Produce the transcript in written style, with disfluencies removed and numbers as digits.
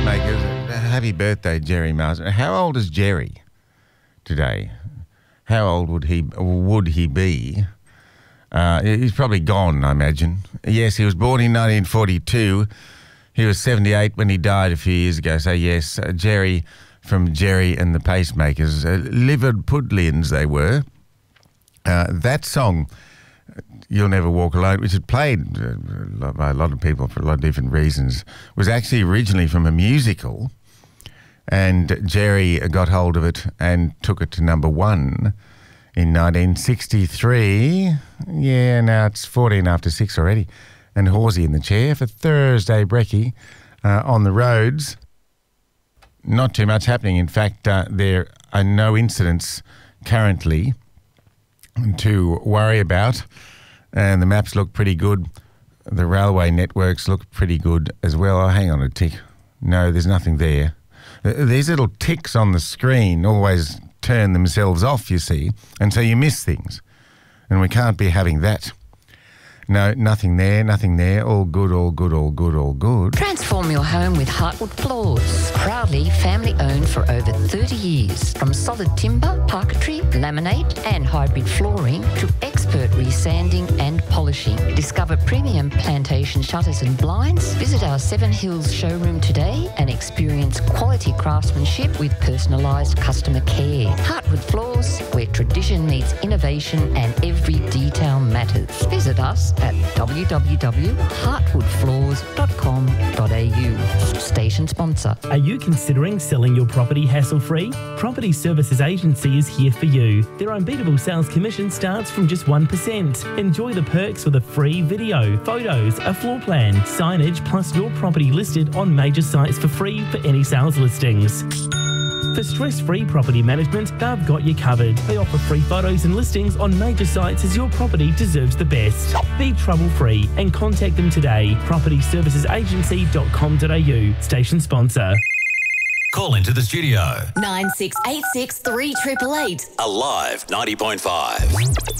Pacemakers. Happy birthday, Jerry Marsden. How old is Jerry today? How old would he be? He's probably gone, I imagine. Yes, he was born in 1942. He was 78 when he died a few years ago. So, yes, Jerry from Jerry and the Pacemakers. Livid Pudlians they were. That song, You'll Never Walk Alone, which had played by a lot of people for a lot of different reasons, was actually originally from a musical. And Jerry got hold of it and took it to number one in 1963. Yeah, now it's 14 after 6 already. And Horsey in the chair for Thursday Brekkie on the roads. Not too much happening. In fact, there are no incidents currently to worry about. And the maps look pretty good. The railway networks look pretty good as well. Oh, hang on a tick. No, there's nothing there. These little ticks on the screen always turn themselves off, you see, and so you miss things. And we can't be having that. No, nothing there. All good, all good, all good, all good. Transform your home with Heartwood Floors. Proudly family owned for over 30 years. From solid timber, parquetry, laminate and hybrid flooring to expert resanding and polishing. Discover premium plantation shutters and blinds. Visit our Seven Hills showroom today and experience quality craftsmanship with personalised customer care. Heartwood Floors, where tradition meets innovation and every detail matters. Visit us at www.heartwoodfloors.com.au. Station sponsor. Are you considering selling your property hassle-free? Property Services Agency is here for you. Their unbeatable sales commission starts from just 1%. Enjoy the perks with a free video, photos, a floor plan, signage, plus your property listed on major sites for free for any sales listings. For stress-free property management, they've got you covered. They offer free photos and listings on major sites as your property deserves the best. Be trouble-free and contact them today. propertyservicesagency.com.au. Station sponsor. Call into the studio. 9686 3888. Alive 90.5.